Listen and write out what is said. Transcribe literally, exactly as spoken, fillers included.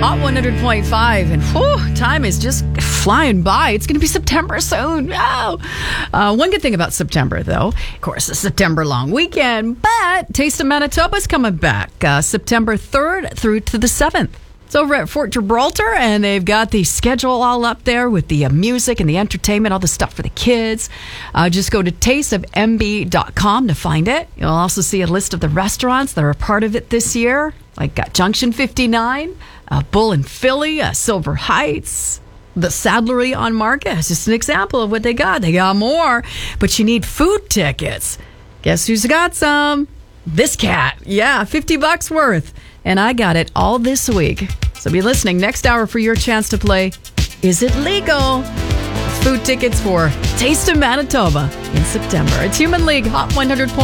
Hot one hundred point five, and whew, time is just flying by. It's going to be September soon. Oh. Uh, one good thing about September, though, of course, the September long weekend, but Taste of Manitoba's coming back uh, September third through to the seventh. It's over at Fort Gibraltar, and they've got the schedule all up there with the uh, music and the entertainment, all the stuff for the kids. Uh, just go to taste of m b dot com to find it. You'll also see a list of the restaurants that are a part of it this year, like uh, Junction fifty-nine, uh, Bull and Philly, uh, Silver Heights, the Saddlery on Market. It's just an example of what they got. They got more, but you need food tickets. Guess who's got some? This cat. Yeah, fifty bucks worth. And I got it all this week. So be listening next hour for your chance to play Is It Legal? Food tickets for Taste of Manitoba in September. It's Human League Hot one hundred point five.